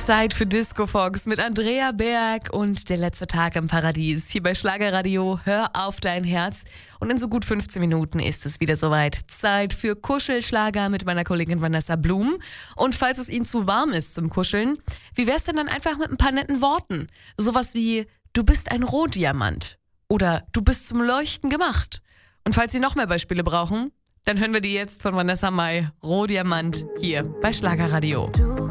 Zeit für Disco Fox mit Andrea Berg und der letzte Tag im Paradies. Hier bei Schlagerradio, hör auf dein Herz. Und in so gut 15 Minuten ist es wieder soweit. Zeit für Kuschelschlager mit meiner Kollegin Vanessa Blum. Und falls es Ihnen zu warm ist zum Kuscheln, wie wär's denn dann einfach mit ein paar netten Worten? Sowas wie, du bist ein Rohdiamant. Oder du bist zum Leuchten gemacht. Und falls Sie noch mehr Beispiele brauchen, dann hören wir die jetzt von Vanessa Mai, Rohdiamant, hier bei Schlagerradio.